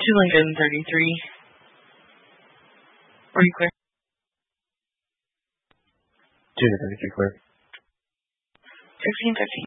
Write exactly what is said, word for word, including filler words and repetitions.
two hundred thirty-three. Are you clear? two hundred thirty-three clear. sixteen fifty.